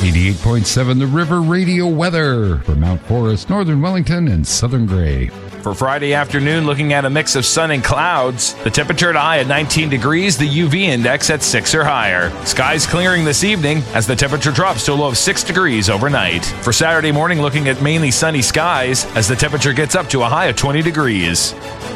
88.7 The River Radio weather for Mount Forest, Northern Wellington, and Southern Gray. For Friday afternoon, looking at a mix of sun and clouds. The temperature at high at 19 degrees, the UV index at 6 or higher. Skies clearing this evening as the temperature drops to a low of 6 degrees overnight. For Saturday morning, looking at mainly sunny skies as the temperature gets up to a high of 20 degrees.